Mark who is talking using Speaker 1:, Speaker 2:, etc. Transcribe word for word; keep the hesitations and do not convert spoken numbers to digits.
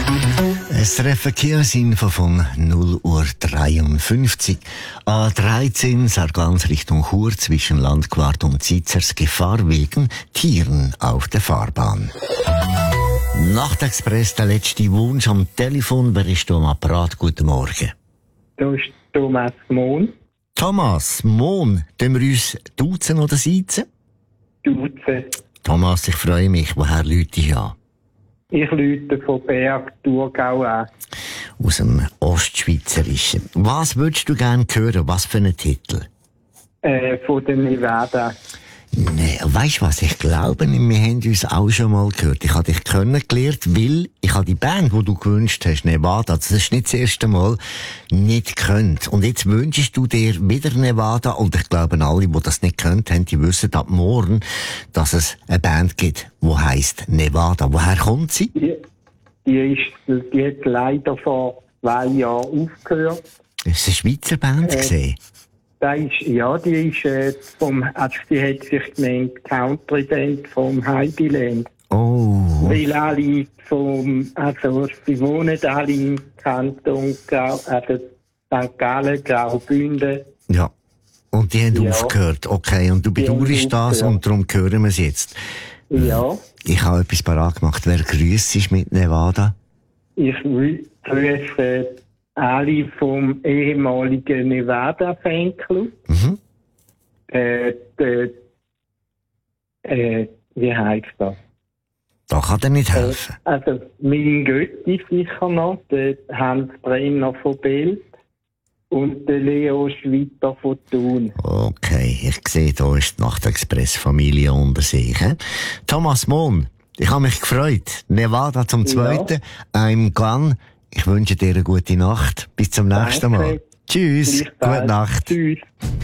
Speaker 1: Es Verkehrsinfo von null Uhr dreiundfünfzig. A dreizehn Sargans Richtung Chur zwischen Landquart und Zizers Gefahr wegen Tieren auf der Fahrbahn. Nachtexpress, der letzte Wunsch am Telefon. Wer ist da am Apparat? Guten Morgen.
Speaker 2: Da ist Thomas Mohn.
Speaker 1: Thomas Mohn, tun wir uns duzen oder siezen?
Speaker 2: Duzen.
Speaker 1: Thomas, ich freue mich. Woher Leute ich an?
Speaker 2: Ich rufe von Berg, Thurgau an.
Speaker 1: Aus dem Ostschweizerischen. Was würdest du gerne hören? Was für einen Titel?
Speaker 2: Äh, von der Nevada.
Speaker 1: Nee, weisst du was? Ich glaube, wir haben uns auch schon mal gehört. Ich habe dich kennengelernt, weil ich habe die Band, die du gewünscht hast, Nevada, das ist nicht das erste Mal, nicht gekannt. Und jetzt wünschst du dir wieder Nevada, und ich glaube, alle, die das nicht können, haben, die wissen ab morgen, dass es eine Band gibt, die heisst Nevada. Woher kommt sie?
Speaker 2: Die, die, ist, die hat leider vor zwei Jahren aufgehört.
Speaker 1: Ist es eine Schweizer Band
Speaker 2: Äh,
Speaker 1: gesehen?
Speaker 2: Da ist, ja, die ist äh, vom, also die hat sich genannt Country Band vom Heidiland.
Speaker 1: Oh.
Speaker 2: Weil alle vom, also sie wohnen alle im Kanton, Grau, also Sankt Gallen, Graubünden.
Speaker 1: Ja. Und die haben
Speaker 2: Ja.
Speaker 1: aufgehört. Okay, und du
Speaker 2: Die haben
Speaker 1: bedauerst das,
Speaker 2: aufgehört.
Speaker 1: und darum hören wir es jetzt.
Speaker 2: Ja,
Speaker 1: Ich habe etwas parat gemacht. Wer grüßt sich mit Nevada?
Speaker 2: ich wü- grüße alle vom ehemaligen Nevada-Fanclub.
Speaker 1: Mhm.
Speaker 2: Äh, de, äh, wie heisst das?
Speaker 1: Da kann er nicht helfen.
Speaker 2: Äh, also, mein Götti sicher noch, der Hans Brenner von Bild und der Leo Schwitter von Thun.
Speaker 1: Okay, ich sehe, da ist die Nachtexpress-Familie unter sich. He? Thomas Mohn, ich habe mich gefreut. Nevada zum Zweiten. I'm gone. Ich wünsche dir eine gute Nacht. Bis zum nächsten Mal.
Speaker 2: Danke.
Speaker 1: Tschüss.
Speaker 2: Gleichfalls.
Speaker 1: Gute Nacht.
Speaker 2: Tschüss.